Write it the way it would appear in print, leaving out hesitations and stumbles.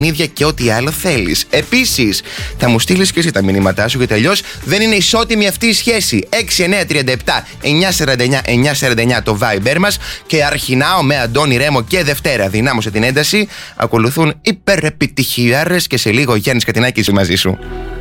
ίδια και ό,τι άλλο θέλεις. Επίσης, θα μου στείλεις και εσύ τα μηνύματά σου, γιατί αλλιώς δεν είναι ισότιμη αυτή η σχέση. 6937-949-949 το Viber μας και αρχινάω με Αντώνη Ρέμο και Δευτέρα. Δυνάμωσε την ένταση. Ακολουθούν υπερεπιτυχιάρες και σε λίγο Γιάννης Κατινάκης μαζί σου.